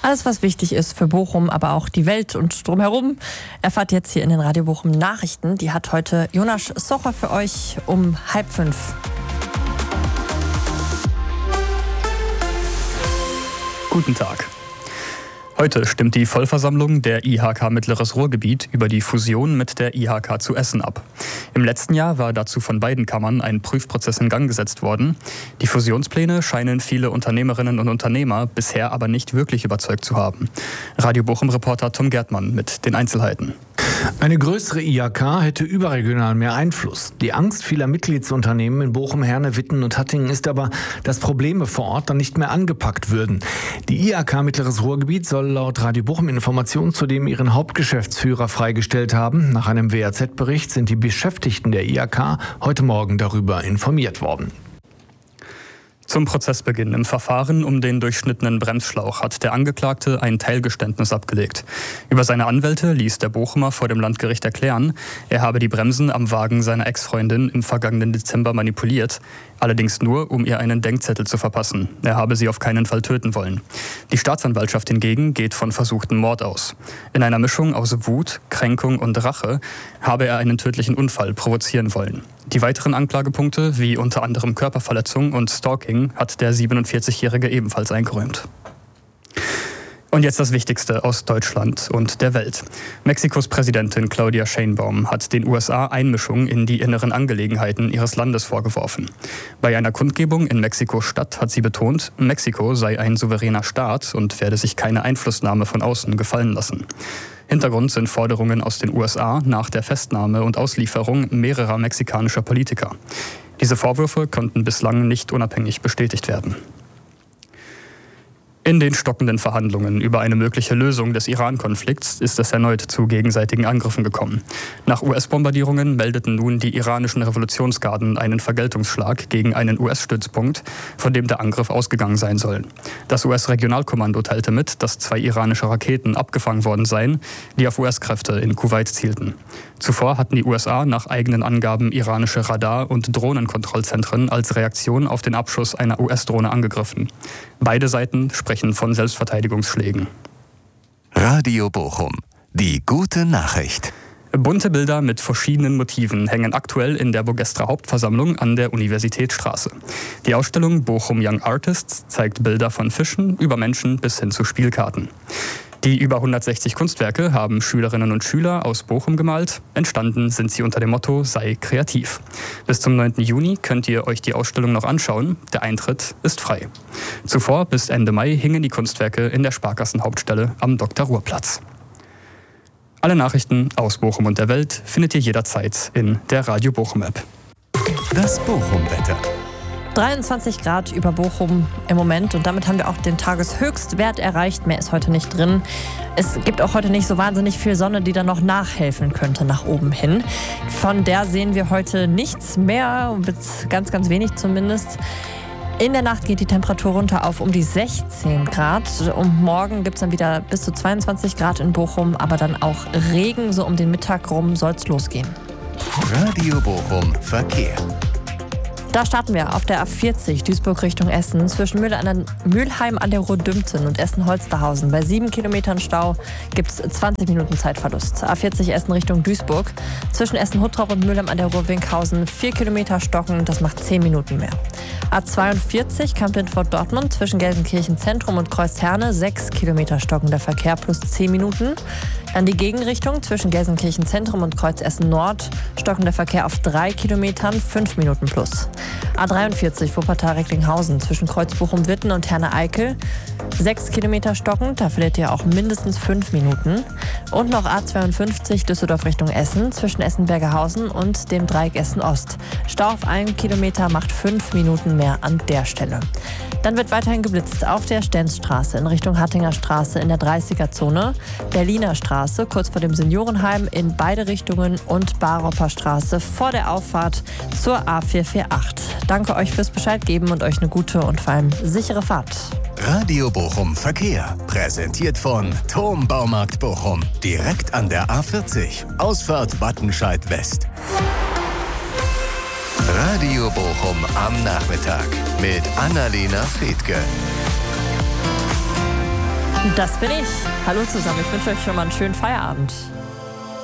Alles, was wichtig ist für Bochum, aber auch die Welt und drumherum, erfahrt jetzt hier in den Radio Bochum Nachrichten. Die hat heute Jonas Socher für euch um 4:30. Guten Tag. Heute stimmt die Vollversammlung der IHK Mittleres Ruhrgebiet über die Fusion mit der IHK zu Essen ab. Im letzten Jahr war dazu von beiden Kammern ein Prüfprozess in Gang gesetzt worden. Die Fusionspläne scheinen viele Unternehmerinnen und Unternehmer bisher aber nicht wirklich überzeugt zu haben. Radio Bochum-Reporter Tom Gerdmann mit den Einzelheiten. Eine größere IHK hätte überregional mehr Einfluss. Die Angst vieler Mitgliedsunternehmen in Bochum, Herne, Witten und Hattingen ist aber, dass Probleme vor Ort dann nicht mehr angepackt würden. Die IHK Mittleres Ruhrgebiet soll laut Radio Bochum Informationen zudem ihren Hauptgeschäftsführer freigestellt haben. Nach einem WAZ-Bericht sind die Beschäftigten der IHK heute Morgen darüber informiert worden. Zum Prozessbeginn im Verfahren um den durchschnittenen Bremsschlauch hat der Angeklagte ein Teilgeständnis abgelegt. Über seine Anwälte ließ der Bochumer vor dem Landgericht erklären, er habe die Bremsen am Wagen seiner Ex-Freundin im vergangenen Dezember manipuliert, allerdings nur, um ihr einen Denkzettel zu verpassen. Er habe sie auf keinen Fall töten wollen. Die Staatsanwaltschaft hingegen geht von versuchten Mord aus. In einer Mischung aus Wut, Kränkung und Rache habe er einen tödlichen Unfall provozieren wollen. Die weiteren Anklagepunkte, wie unter anderem Körperverletzung und Stalking, hat der 47-Jährige ebenfalls eingeräumt. Und jetzt das Wichtigste aus Deutschland und der Welt. Mexikos Präsidentin Claudia Sheinbaum hat den USA Einmischung in die inneren Angelegenheiten ihres Landes vorgeworfen. Bei einer Kundgebung in Mexiko-Stadt hat sie betont, Mexiko sei ein souveräner Staat und werde sich keine Einflussnahme von außen gefallen lassen. Hintergrund sind Forderungen aus den USA nach der Festnahme und Auslieferung mehrerer mexikanischer Politiker. Diese Vorwürfe konnten bislang nicht unabhängig bestätigt werden. In den stockenden Verhandlungen über eine mögliche Lösung des Iran-Konflikts ist es erneut zu gegenseitigen Angriffen gekommen. Nach US-Bombardierungen meldeten nun die iranischen Revolutionsgarden einen Vergeltungsschlag gegen einen US-Stützpunkt, von dem der Angriff ausgegangen sein soll. Das US-Regionalkommando teilte mit, dass 2 iranische Raketen abgefangen worden seien, die auf US-Kräfte in Kuwait zielten. Zuvor hatten die USA nach eigenen Angaben iranische Radar- und Drohnenkontrollzentren als Reaktion auf den Abschuss einer US-Drohne angegriffen. Beide Seiten sprechen von Selbstverteidigungsschlägen. Radio Bochum. Die gute Nachricht. Bunte Bilder mit verschiedenen Motiven hängen aktuell in der Bogestra Hauptversammlung an der Universitätsstraße. Die Ausstellung Bochum Young Artists zeigt Bilder von Fischen über Menschen bis hin zu Spielkarten. Die über 160 Kunstwerke haben Schülerinnen und Schüler aus Bochum gemalt. Entstanden sind sie unter dem Motto Sei kreativ. Bis zum 9. Juni könnt ihr euch die Ausstellung noch anschauen. Der Eintritt ist frei. Zuvor bis Ende Mai hingen die Kunstwerke in der Sparkassenhauptstelle am Dr.-Ruhr-Platz. Alle Nachrichten aus Bochum und der Welt findet ihr jederzeit in der Radio Bochum App. Das Bochum-Wetter. 23 Grad über Bochum im Moment und damit haben wir auch den Tageshöchstwert erreicht. Mehr ist heute nicht drin. Es gibt auch heute nicht so wahnsinnig viel Sonne, die dann noch nachhelfen könnte nach oben hin. Von der sehen wir heute nichts mehr, ganz, ganz wenig zumindest. In der Nacht geht die Temperatur runter auf um die 16 Grad. Und morgen gibt es dann wieder bis zu 22 Grad in Bochum, aber dann auch Regen. So um den Mittag rum soll es losgehen. Radio Bochum Verkehr. Da starten wir auf der A40 Duisburg Richtung Essen zwischen Mülheim an der Ruhr-Dümten und Essen-Holsterhausen. Bei 7 Kilometern Stau gibt es 20 Minuten Zeitverlust. A40 Essen Richtung Duisburg zwischen Essen-Huttrop und Mülheim an der Ruhr-Winkhausen 4 Kilometer stocken, das macht 10 Minuten mehr. A42 Kamp-Lintfort-Dortmund zwischen Gelsenkirchen Zentrum und Kreuz-Herne 6 Kilometer stockender Verkehr plus 10 Minuten. Dann die Gegenrichtung zwischen Gelsenkirchen Zentrum und Kreuz Essen Nord stockender Verkehr auf 3 Kilometern 5 Minuten plus. A43 Wuppertal-Recklinghausen zwischen Kreuz Bochum-Witten und Herne-Eickel 6 Kilometer stockend, da verliert ihr auch mindestens 5 Minuten. Und noch A52 Düsseldorf Richtung Essen zwischen Essen-Bergerhausen und dem Dreieck Essen-Ost. Stau auf 1 Kilometer macht 5 Minuten mehr an der Stelle. Dann wird weiterhin geblitzt auf der Stenzstraße in Richtung Hattinger Straße in der 30er-Zone, Berliner Straße kurz vor dem Seniorenheim in beide Richtungen und Baropper Straße vor der Auffahrt zur A448. Danke euch fürs Bescheid geben und euch eine gute und vor allem sichere Fahrt. Radio Bochum Verkehr. Präsentiert von Thom Baumarkt Bochum. Direkt an der A40. Ausfahrt Wattenscheid West. Radio Bochum am Nachmittag mit Annalena Fethke. Das bin ich. Hallo zusammen, ich wünsche euch schon mal einen schönen Feierabend.